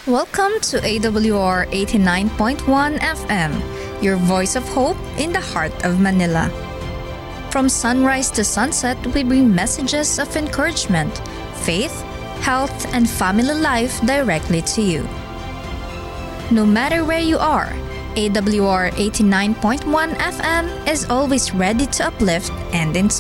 Welcome to AWR 89.1 FM, your voice of hope in the heart of Manila. From sunrise to sunset, we bring messages of encouragement, faith, health, and family life directly to you. No matter where you are, AWR 89.1 FM is always ready to uplift and inspire.